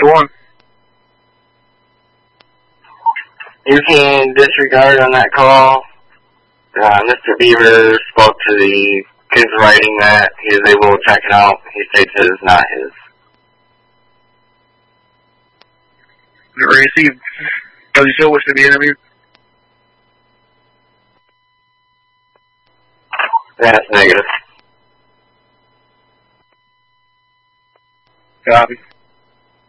Go on. You can disregard on that call. Mr. Beaver spoke to the kids writing that. He was able to check it out. He states it is not his. Received. Does he still wish to be interviewed? That's negative. Copy.